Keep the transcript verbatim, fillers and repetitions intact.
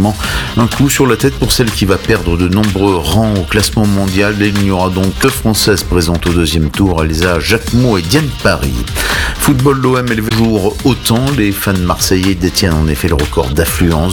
également un coup sur la tête pour celle qui va perdre de nombreux rangs au classement mondial. Et il n'y aura donc que Françaises présentes au deuxième tour, Elsa Jacquemot et Diane Paris. Football, l'O M est le jour autant. Les fans marseillais détiennent en effet le record d'affluence